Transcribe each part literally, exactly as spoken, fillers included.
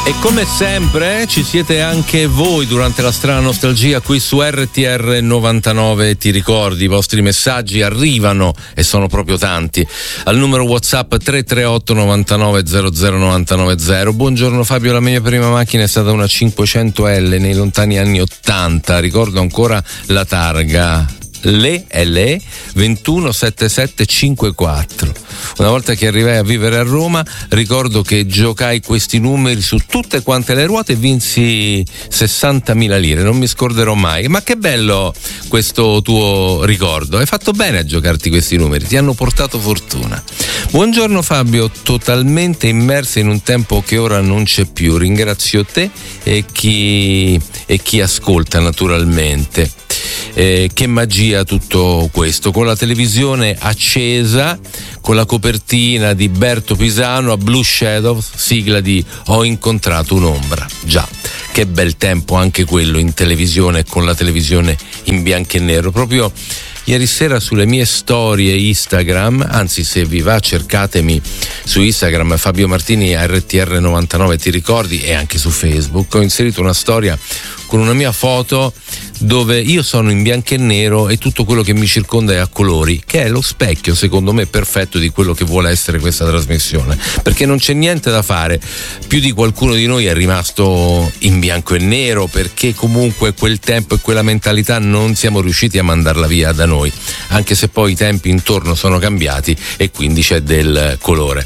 E come sempre ci siete anche voi durante la strana nostalgia qui su R T R novantanove. Ti ricordi, i vostri messaggi arrivano e sono proprio tanti al numero WhatsApp tre tre otto novantanove zero zero novantanove zero. Buongiorno Fabio, la mia prima macchina è stata una cinquecento L nei lontani anni ottanta, ricordo ancora la targa Le L E ventuno settantasette cinquantaquattro. Una volta che arrivai a vivere a Roma ricordo che giocai questi numeri su tutte quante le ruote e vinsi sessantamila lire, non mi scorderò mai. Ma che bello questo tuo ricordo, hai fatto bene a giocarti questi numeri, ti hanno portato fortuna. Buongiorno Fabio, totalmente immersa in un tempo che ora non c'è più, ringrazio te e chi, e chi ascolta naturalmente. Eh, che magia tutto questo, con la televisione accesa, con la copertina di Berto Pisano a Blue Shadows, sigla di Ho incontrato un'ombra. Già, che bel tempo anche quello in televisione, con la televisione in bianco e nero. Proprio ieri sera sulle mie storie Instagram, anzi se vi va cercatemi su Instagram Fabio Martini R T R novantanove, ti ricordi, e anche su Facebook, ho inserito una storia con una mia foto dove io sono in bianco e nero e tutto quello che mi circonda è a colori, che è lo specchio secondo me perfetto di quello che vuole essere questa trasmissione, perché non c'è niente da fare. Più di qualcuno di noi è rimasto in bianco e nero perché comunque quel tempo e quella mentalità non siamo riusciti a mandarla via da noi, anche se poi i tempi intorno sono cambiati e quindi c'è del colore.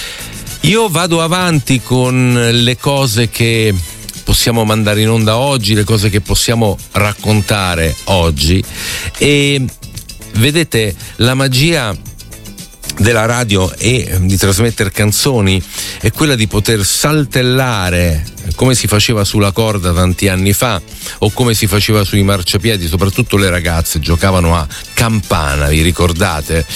Io vado avanti con le cose che possiamo mandare in onda oggi, le cose che possiamo raccontare oggi, e vedete la magia della radio e di trasmettere canzoni è quella di poter saltellare come si faceva sulla corda tanti anni fa o come si faceva sui marciapiedi, soprattutto le ragazze giocavano a campana, vi ricordate?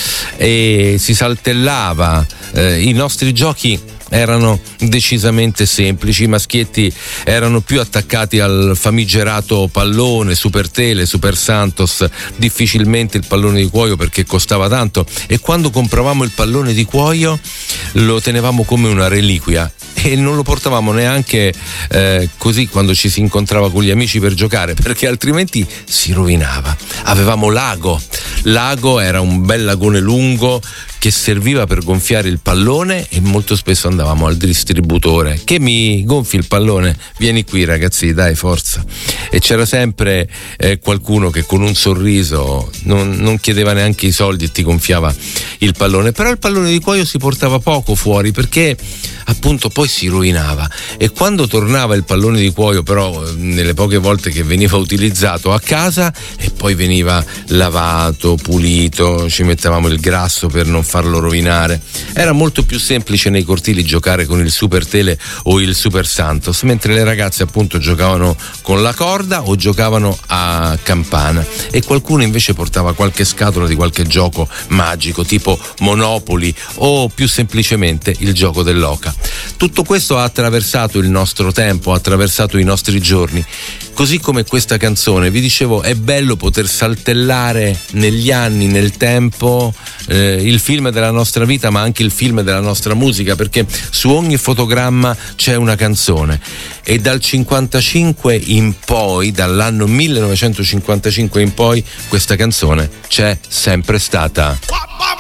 E si saltellava, eh, i nostri giochi erano decisamente semplici, i maschietti erano più attaccati al famigerato pallone, Super Tele, Super Santos, difficilmente il pallone di cuoio perché costava tanto, e quando compravamo il pallone di cuoio lo tenevamo come una reliquia e non lo portavamo neanche eh, così quando ci si incontrava con gli amici per giocare, perché altrimenti si rovinava. Avevamo l'ago, l'ago era un bel lagone lungo che serviva per gonfiare il pallone e molto spesso andavamo al distributore: che mi gonfi il pallone? Vieni qui ragazzi, dai, forza. E c'era sempre eh, qualcuno che con un sorriso non, non chiedeva neanche i soldi e ti gonfiava il pallone. Però il pallone di cuoio si portava poco fuori perché appunto poi si rovinava, e quando tornava il pallone di cuoio, però nelle poche volte che veniva utilizzato a casa, e poi veniva lavato, pulito, ci mettevamo il grasso per non farlo rovinare. Era molto più semplice nei cortili giocare con il Super Tele o il Super Santos, mentre le ragazze appunto giocavano con la corda o giocavano a campana, e qualcuno invece portava qualche scatola di qualche gioco magico tipo Monopoli o più semplicemente il gioco dell'oca. Tutto questo ha attraversato il nostro tempo, ha attraversato i nostri giorni, così come questa canzone. Vi dicevo, è bello poter saltellare negli anni, nel tempo, eh, il film della nostra vita ma anche il film della nostra musica, perché su ogni fotogramma c'è una canzone, e dal cinquantacinque in poi, dall'anno millenovecentocinquantacinque in poi, questa canzone c'è sempre stata.